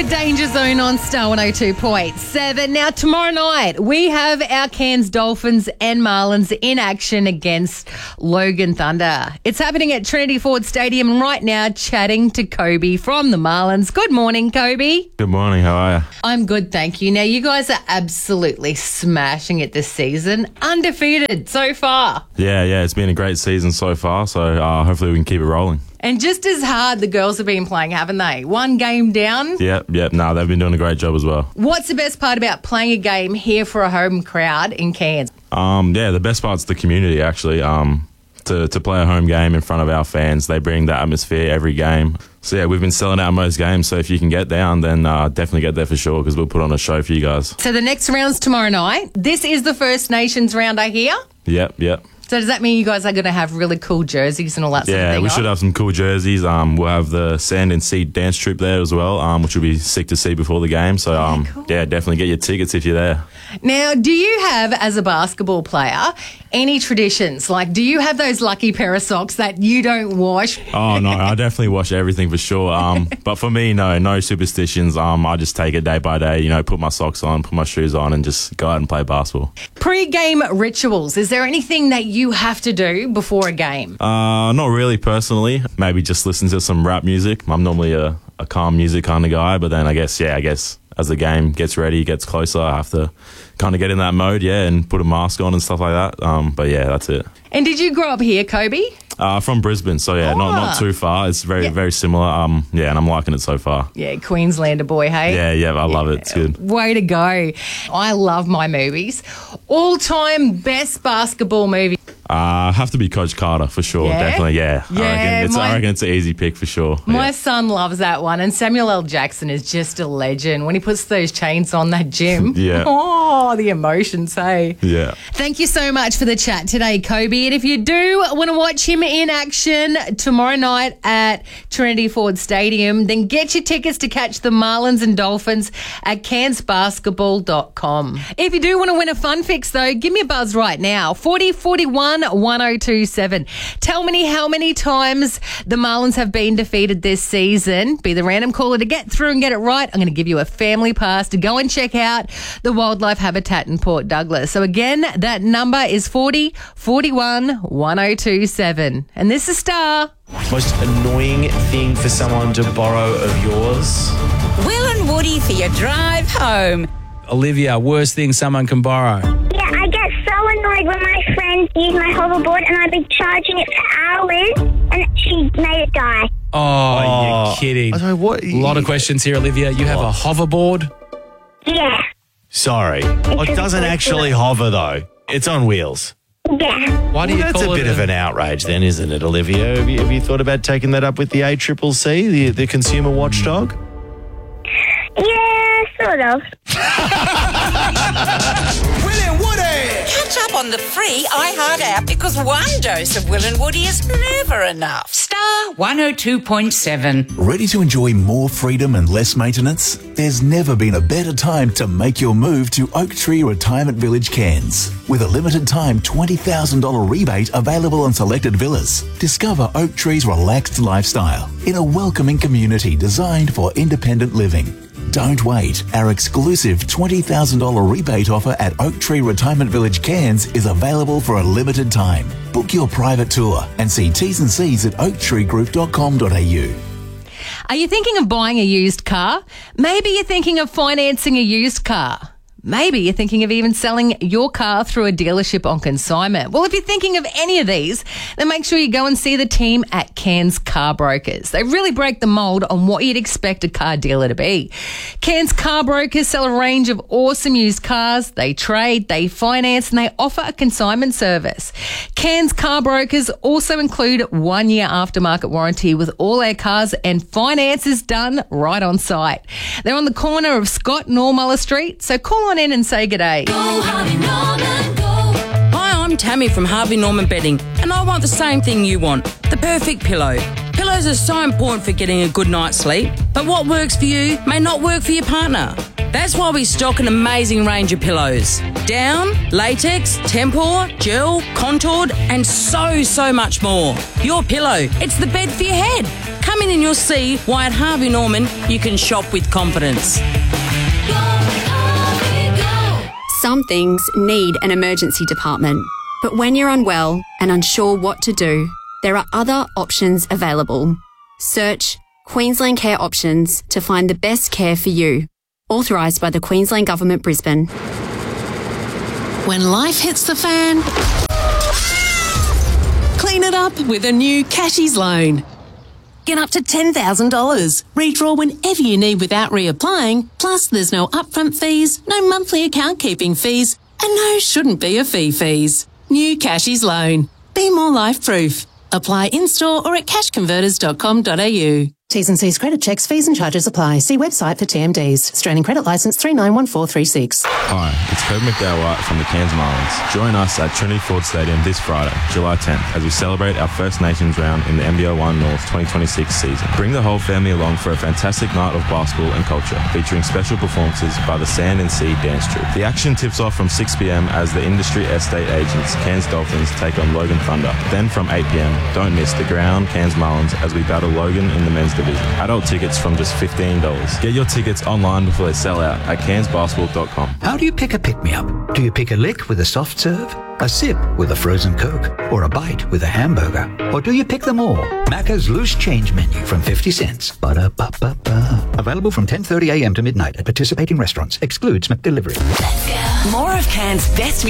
Danger Zone on Star 102.7. Now, tomorrow night, we have our Cairns Dolphins and Marlins in action against Logan Thunder. It's happening at Trinity Ford Stadium, and right now, chatting to Kobe from the Marlins. Good morning, Kobe. Good morning, how are you? I'm good, thank you. Now, you guys are absolutely smashing it this season. Undefeated so far. Yeah, it's been a great season so far, so hopefully we can keep it rolling. And just as hard the girls have been playing, haven't they? One game down. Yep. No, they've been doing a great job as well. What's the best part about playing a game here for a home crowd in Cairns? The best part's the community, actually. To play a home game in front of our fans, they bring the atmosphere every game. So, yeah, we've been selling out most games, so if you can get down, then definitely get there for sure, because we'll put on a show for you guys. So the next round's tomorrow night. This is the First Nations round, I hear? Yep. So does that mean you guys are going to have really cool jerseys and all that sort of thing? Yeah, we should have some cool jerseys. We'll have the Sand and Sea dance troupe there as well, which will be sick to see before the game. So, cool. Yeah, definitely get your tickets if you're there. Now, do you have, as a basketball player, any traditions? Like, do you have those lucky pair of socks that you don't wash? Oh, no, I definitely wash everything for sure. But for me, no superstitions. I just take it day by day, put my socks on, put my shoes on, and just go out and play basketball. Pre-game rituals. Is there anything that you have to do before a game? Not really personally. Maybe just listen to some rap music. I'm normally a calm music kind of guy, but then I guess as the game gets ready, gets closer, I have to kind of get in that mode, and put a mask on and stuff like that. But yeah, that's it. And did you grow up here, Kobe? From Brisbane, so yeah, not too far. It's very similar. And I'm liking it so far. Yeah, Queenslander boy, hey? Yeah, I love it. It's good. Way to go. I love my movies. All-time best basketball movie. Have to be Coach Carter for sure. Yeah? Definitely, yeah. I reckon it's an easy pick for sure. My son loves that one, and Samuel L. Jackson is just a legend. When he puts those chains on that gym, the emotions, hey? Yeah. Thank you so much for the chat today, Kobe. And if you do want to watch him in action tomorrow night at Trinity Ford Stadium, then get your tickets to catch the Marlins and Dolphins at cairnsbasketball.com. If you do want to win a fun fix, though, give me a buzz right now. 4041 1027. Tell me how many times the Marlins have been defeated this season. Be the random caller to get through and get it right. I'm going to give you a family pass to go and check out the wildlife habitat in Port Douglas. So again, that number is 4041 1027. And this is Star. Most annoying thing for someone to borrow of yours? Will and Woody for your drive home. Olivia, worst thing someone can borrow? Yeah, I get so annoyed when my friends use my hoverboard and I've been charging it for hours and she made it die. Oh, you're kidding. I don't know what. A lot of questions here, Olivia. You have a hoverboard? Yeah. Sorry. It doesn't actually hover, though. It's on wheels. Yeah. Why do you That's call a bit of an outrage then, isn't it, Olivia? Have you thought about taking that up with the ACCC, the consumer watchdog? Yeah, sort of. Will and Woody! Catch up on the free iHeart app, because one dose of Will and Woody is never enough. Star 102.7. Ready to enjoy more freedom and less maintenance? There's never been a better time to make your move to Oak Tree Retirement Village, Cairns. With a limited time $20,000 rebate available on selected villas. Discover Oak Tree's relaxed lifestyle in a welcoming community designed for independent living. Don't wait. Our exclusive $20,000 rebate offer at Oak Tree Retirement Village, Cairns is available for a limited time. Book your private tour and see T's and C's at oaktreegroup.com.au. Are you thinking of buying a used car? Maybe you're thinking of financing a used car. Maybe you're thinking of even selling your car through a dealership on consignment. Well, if you're thinking of any of these, then make sure you go and see the team at Cairns Car Brokers. They really break the mould on what you'd expect a car dealer to be. Cairns Car Brokers sell a range of awesome used cars. They trade, they finance, and they offer a consignment service. Cairns Car Brokers also include 1 year aftermarket warranty with all their cars, and finance is done right on site. They're on the corner of Scott and Normuller Street, so call on in and say g'day. Go Harvey Norman, go. Hi, I'm Tammy from Harvey Norman Bedding, and I want the same thing you want, the perfect pillow. Pillows are so important for getting a good night's sleep, but what works for you may not work for your partner. That's why we stock an amazing range of pillows. Down, latex, tempur, gel, contoured, and so much more. Your Pillow, it's the bed for your head. Come in and you'll see why at Harvey Norman you can shop with confidence. Some things need an emergency department, but when you're unwell and unsure what to do, there are other options available. Search Queensland Care Options to find the best care for you. Authorised by the Queensland Government, Brisbane. When life hits the fan, clean it up with a new Cashies loan. Get up to $10,000. Redraw whenever you need without reapplying. Plus, there's no upfront fees, no monthly account keeping fees, and no shouldn't be a fee fees. New Cashies loan. Be more life-proof. Apply in-store or at cashconverters.com.au. T's and C's credit checks, fees and charges apply. See website for TMDs. Australian Credit Licence 391436. Hi, it's Kurt McDowell from the Cairns Marlins. Join us at Trinity Ford Stadium this Friday, July 10th, as we celebrate our First Nations round in the NBL1 North 2026 season. Bring the whole family along for a fantastic night of basketball and culture, featuring special performances by the Sand and Sea Dance Troupe. The action tips off from 6 p.m. as the industry estate agents Cairns Dolphins take on Logan Thunder. Then from 8 p.m, don't miss the ground Cairns Marlins as we battle Logan in the men's division. Adult tickets from just $15. Get your tickets online before they sell out at cairnsbasketball.com. How do you pick a pick-me-up? Do you pick a lick with a soft serve, a sip with a frozen Coke, or a bite with a hamburger? Or do you pick them all? Macca's Loose Change Menu from 50 cents. Ba-da-ba-ba-ba. Available from 10:30 a.m. to midnight at participating restaurants. Excludes McDelivery. More of Cairns' best